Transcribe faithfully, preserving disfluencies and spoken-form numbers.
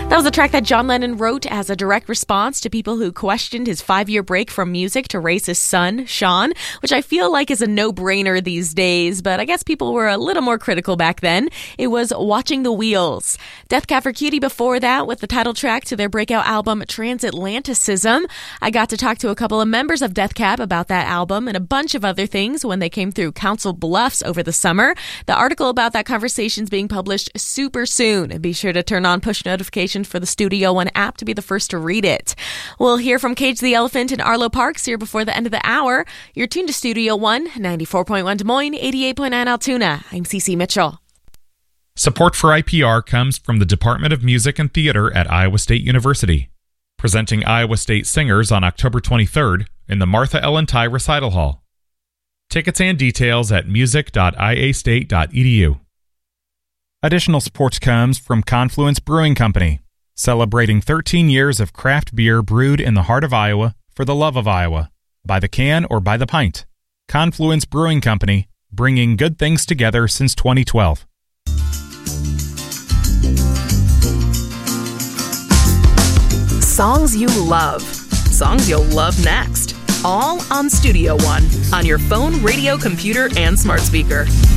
That was a track that John Lennon wrote as a direct response to people who questioned his five-year break from music to raise his son, Sean, which I feel like is a no-brainer these days, but I guess people were a little more critical back then. It was Watching the Wheels. Death Cab for Cutie before that with the title track to their breakout album Transatlanticism. I got to talk to a couple of members of Death Cab about that album and a bunch of other things when they came through Council Bluffs over the summer. The article about that conversation is being published super soon. Be sure to turn on push notifications for the Studio One app to be the first to read it. We'll hear from Cage the Elephant and Arlo Parks here before the end of the hour. You're tuned to Studio One, ninety-four point one Des Moines, eighty-eight point nine Altoona. I'm Cece Mitchell. Support for I P R comes from the Department of Music and Theater at Iowa State University, presenting Iowa State singers on October twenty-third in the Martha Ellen Ty Recital Hall. Tickets and details at music dot i a state dot e d u. Additional support comes from Confluence Brewing Company, celebrating thirteen years of craft beer brewed in the heart of Iowa for the love of Iowa, by the can or by the pint. Confluence Brewing Company, bringing good things together since twenty twelve. Songs you love. Songs you'll love next. All on Studio One, on your phone, radio, computer, and smart speaker.